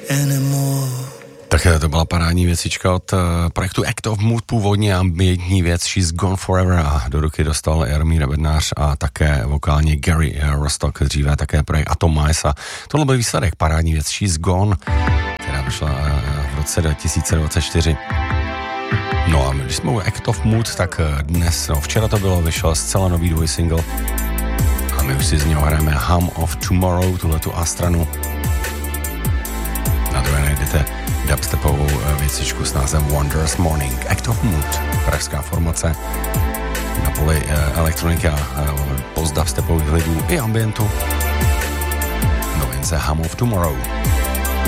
anymore. Tak to byla parádní věcička od projektu Act of Mood, původně ambientní věc She's Gone Forever a do ruky dostal Jaromír Bednář a také vokálně Gary Rostock, dříve také projekt Atomize a tohle byl výsledek, parádní věc She's Gone, která vyšla v roce 2024. No a když jsme u Act of Mood, tak dnes, včera to bylo, vyšel zcela nový dvojsingle a my už si z něho hrajeme Hum of Tomorrow, tuhletu A-stranu. Na druhé najdete dubstepovou věcičku s názvem Wondrous Morning. Act of Mood, pražská formace na poli elektroniky a post-dubstepových lidů i ambientu. Novince Hum of Tomorrow.